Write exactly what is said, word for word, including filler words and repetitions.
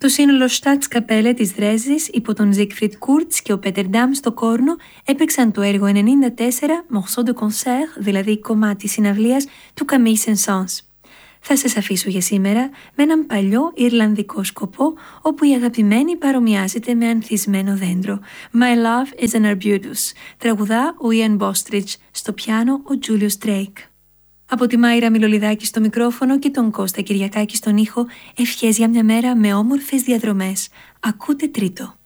Το σύνολο Staatskapelle της Δρέσδης υπό τον Siegfried Kurz και ο Peter Damm στο κόρνο έπαιξαν το έργο ενενήντα τέσσερα Morceau de concert, δηλαδή κομμάτι συναυλίας του Camille Saint-Saëns. Θα σας αφήσω για σήμερα με έναν παλιό Ιρλανδικό σκοπό όπου η αγαπημένη παρομοιάζεται με ανθισμένο δέντρο. My love is an arbutus. Τραγουδά ο Ian Bostridge, στο πιάνο ο Julius Drake. Από τη Μάιρα Μιλολιδάκη στο μικρόφωνο και τον Κώστα Κυριακάκη στον ήχο, ευχές για μια μέρα με όμορφες διαδρομές. Ακούτε τρίτο.